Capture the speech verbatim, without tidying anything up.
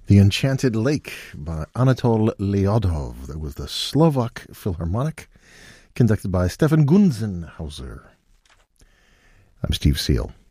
The Enchanted Lake by Anatol Lyodov. That was the Slovak Philharmonic, conducted by Stefan Gunzenhauser. I'm Steve Seal.